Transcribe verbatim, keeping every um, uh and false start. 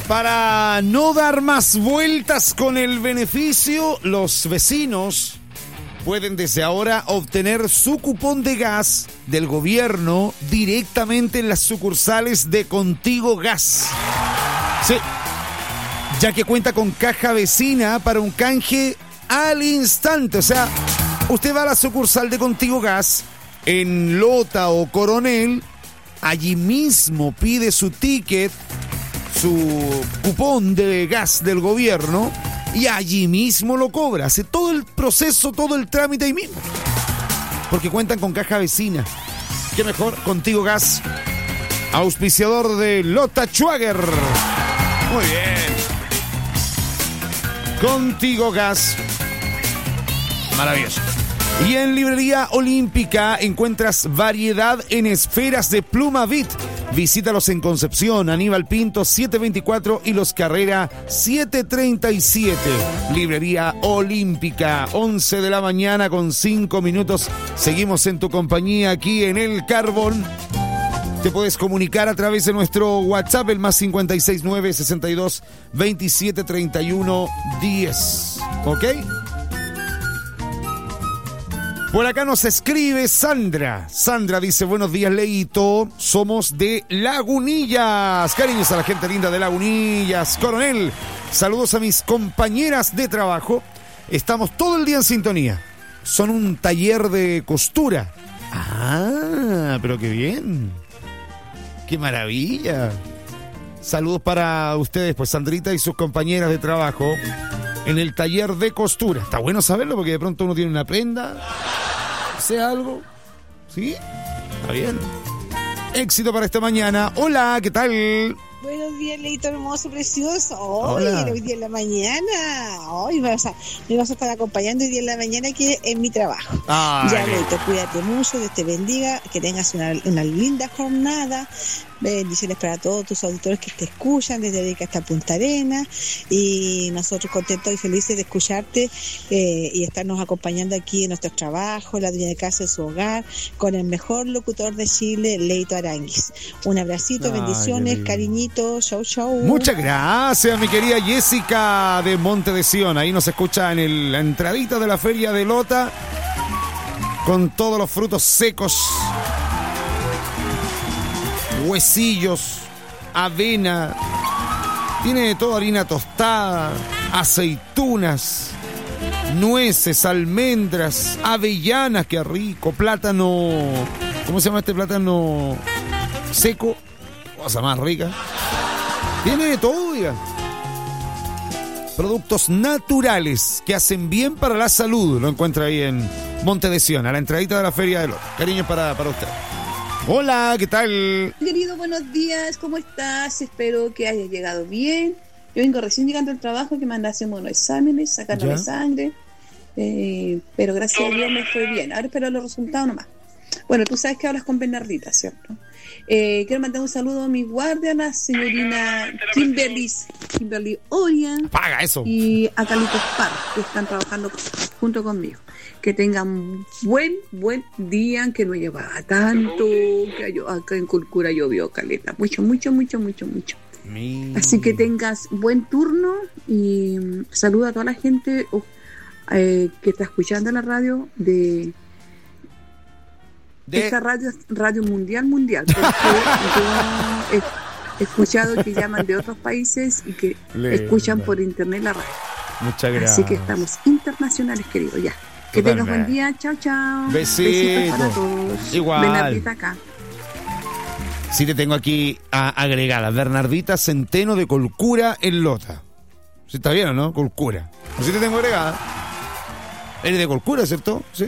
Para no dar más vueltas con el beneficio, los vecinos pueden desde ahora obtener su cupón de gas del gobierno directamente en las sucursales de Contigo Gas. Sí, ya que cuenta con caja vecina para un canje al instante. O sea, usted va a la sucursal de Contigo Gas en Lota o Coronel, allí mismo pide su ticket, su cupón de gas del gobierno y allí mismo lo cobra. Hace todo el proceso, todo el trámite ahí mismo. Porque cuentan con caja vecina. ¿Qué mejor? Contigo Gas, auspiciador de Lota Schwager. Muy bien. Contigo Gas. Maravilloso. Y en Librería Olímpica encuentras variedad en esferas de Plumavit. Visítalos en Concepción, Aníbal Pinto setecientos veinticuatro y Los Carrera setecientos treinta y siete. Librería Olímpica, once de la mañana con cinco minutos. Seguimos en tu compañía aquí en El Carbón. Te puedes comunicar a través de nuestro WhatsApp, el más cincuenta y seis nueve sesenta y dos veintisiete treinta y uno diez. ¿Ok? Por acá nos escribe Sandra. Sandra dice, buenos días, Leito. Somos de Lagunillas. Cariños a la gente linda de Lagunillas. Coronel, saludos a mis compañeras de trabajo. Estamos todo el día en sintonía. Son un taller de costura. Ah, pero qué bien. Qué maravilla. Saludos para ustedes, pues, Sandrita y sus compañeras de trabajo en el taller de costura. Está bueno saberlo porque de pronto uno tiene una prenda, sea algo. ¿Sí? Está bien. Éxito para esta mañana. Hola, ¿qué tal? Buenos días, Leito hermoso, precioso. Hoy, hoy día en la mañana. Hoy me vas a, me vas a estar acompañando hoy día en la mañana aquí en mi trabajo. Ay. Ya, Leito, cuídate mucho, Dios te bendiga, que tengas una, una linda jornada. Bendiciones para todos tus auditores que te escuchan desde Arica hasta Punta Arenas, y nosotros contentos y felices de escucharte eh, y estarnos acompañando aquí en nuestros trabajos, la dueña de casa en su hogar, con el mejor locutor de Chile, Leito Aranguis. Un abracito, ay, bendiciones, cariñitos, show show. Muchas gracias, mi querida Jessica de Monte de Sion. Ahí nos escucha en el, la entradita de la feria de Lota con todos los frutos secos, huesillos, avena, tiene de todo, harina tostada, aceitunas, nueces, almendras, avellanas, qué rico, plátano, ¿cómo se llama este plátano seco? Cosa más rica. Tiene de todo, diga. Productos naturales que hacen bien para la salud. Lo encuentra ahí en Monte de Sion, a la entradita de la feria de Lota. Cariño para, para usted. Hola, ¿qué tal? Querido, buenos días, ¿cómo estás? Espero que hayas llegado bien. Yo vengo recién llegando al trabajo, que me anda haciendo unos exámenes, sacándome sangre, eh, pero gracias a Dios me fue bien. Ahora espero los resultados nomás. Bueno, tú sabes que hablas con Bernardita, ¿cierto? Eh, quiero mandar un saludo a mi guardia, la señorina Kimberly, Kimberly Orian. Paga eso. Y a Carlitos Parr, que están trabajando junto conmigo. Que tengan buen, buen día, que no llevaba tanto, que yo, acá en Culcura llovió caleta, mucho, mucho, mucho, mucho, mucho. Mi... Así que tengas buen turno y um, saluda a toda la gente uh, eh, que está escuchando la radio de, de... esta radio, radio mundial, mundial, porque yo he, he escuchado que llaman de otros países y que Le... escuchan por internet la radio. Muchas gracias. Así que estamos internacionales, querido, ya. Que tengas buen día, chao, chao. Besitos. Besitos para todos. Igual. Bernardita acá. Sí, te tengo aquí a, agregada. Bernardita Centeno de Colcura en Lota. ¿Sí está bien o no? Colcura. Así te tengo agregada. Eres de Colcura, ¿cierto? Sí.